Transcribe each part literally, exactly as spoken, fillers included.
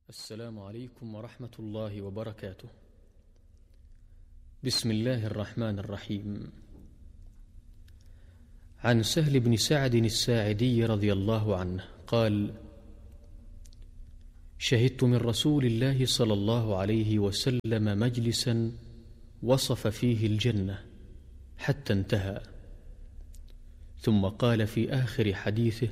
السلام عليكم ورحمة الله وبركاته. بسم الله الرحمن الرحيم. عن سهل بن سعد الساعدي رضي الله عنه قال: شهدت من رسول الله صلى الله عليه وسلم مجلسا وصف فيه الجنة حتى انتهى، ثم قال في آخر حديثه: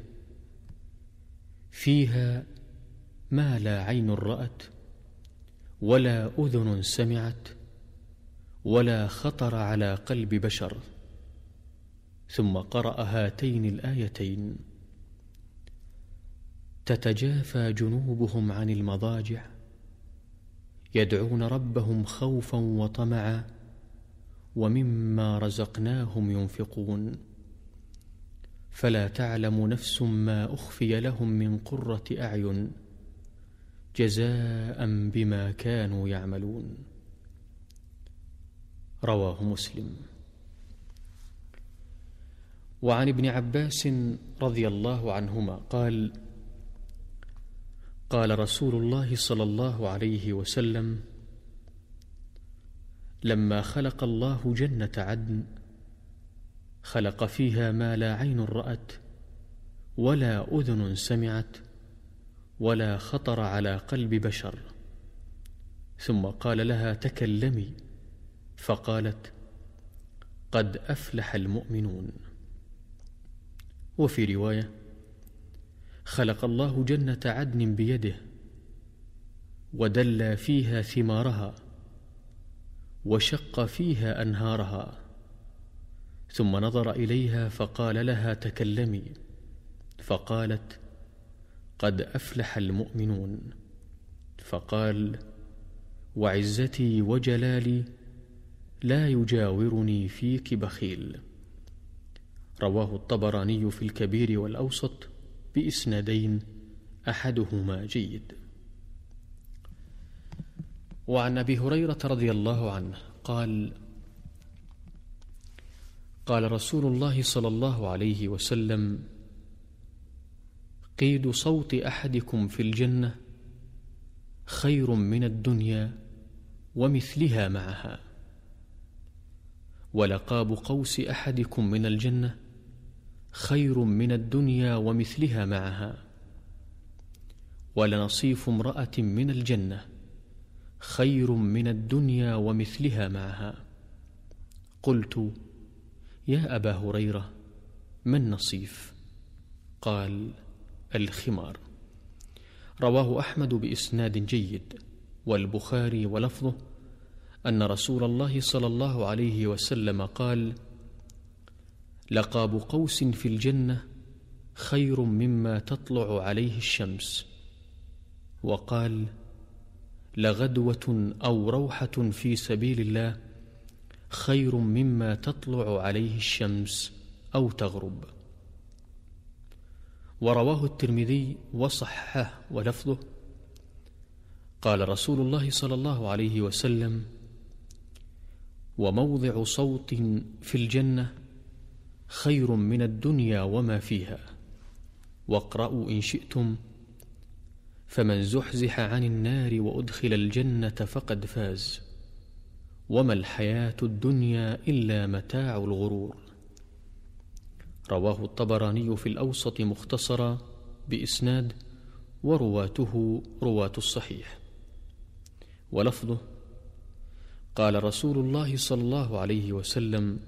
فيها ما لا عين رأت ولا أذن سمعت ولا خطر على قلب بشر، ثم قرأ هاتين الآيتين: تتجافى جنوبهم عن المضاجع يدعون ربهم خوفا وطمعا ومما رزقناهم ينفقون، فلا تعلم نفس ما أخفي لهم من قرة أعين جزاء بما كانوا يعملون. رواه مسلم. وعن ابن عباس رضي الله عنهما قال: قال رسول الله صلى الله عليه وسلم: لما خلق الله جنة عدن خلق فيها ما لا عين رأت ولا أذن سمعت ولا خطر على قلب بشر، ثم قال لها: تكلمي، فقالت: قد أفلح المؤمنون. وفي رواية: خلق الله جنة عدن بيده ودلى فيها ثمارها وشق فيها أنهارها، ثم نظر إليها فقال لها: تكلمي، فقالت: قد أفلح المؤمنون. فقال: وعزتي وجلالي لا يجاورني فيك بخيل. رواه الطبراني في الكبير والأوسط بإسنادين أحدهما جيد. وعن أبي هريرة رضي الله عنه قال: قال رسول الله صلى الله عليه وسلم: قيد صوت أحدكم في الجنة خير من الدنيا ومثلها معها، ولقاب قوس أحدكم من الجنة خير من الدنيا ومثلها معها، ولنصيف امرأة من الجنة خير من الدنيا ومثلها معها. قلت: يا أبا هريرة، ما النصيف؟ قال: الخمار. رواه أحمد بإسناد جيد، والبخاري ولفظه أن رسول الله صلى الله عليه وسلم قال: لقاب قوس في الجنة خير مما تطلع عليه الشمس. وقال: لغدوة أو روحة في سبيل الله خير مما تطلع عليه الشمس أو تغرب. ورواه الترمذي وصححه ولفظه: قال رسول الله صلى الله عليه وسلم: وموضع صوت في الجنة خير من الدنيا وما فيها، واقرأوا إن شئتم: فمن زحزح عن النار وأدخل الجنة فقد فاز، وما الحياة الدنيا إلا متاع الغرور. رواه الطبراني في الأوسط مختصرا بإسناد، ورواته رواة الصحيح. ولفظه: قال رسول الله صلى الله عليه وسلم: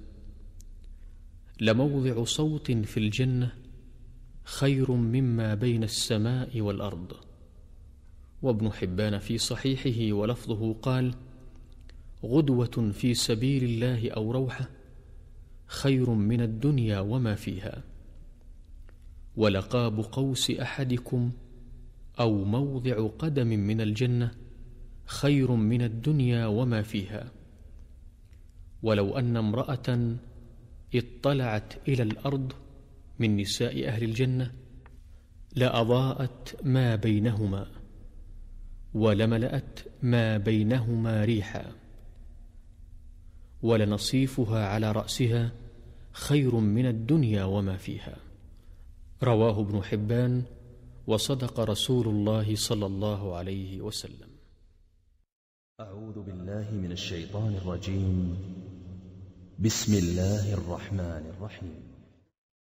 لموضع صوت في الجنة خير مما بين السماء والأرض. وابن حبان في صحيحه ولفظه قال: غدوة في سبيل الله أو روحة خير من الدنيا وما فيها، ولقاب قوس أحدكم أو موضع قدم من الجنة خير من الدنيا وما فيها، ولو أن امرأة اطلعت إلى الأرض من نساء أهل الجنة لأضاءت ما بينهما ولملأت ما بينهما ريحا، ولنصيفها على رأسها خير من الدنيا وما فيها. رواه ابن حبان وصدق رسول الله صلى الله عليه وسلم. أعوذ بالله من الشيطان الرجيم. بسم الله الرحمن الرحيم.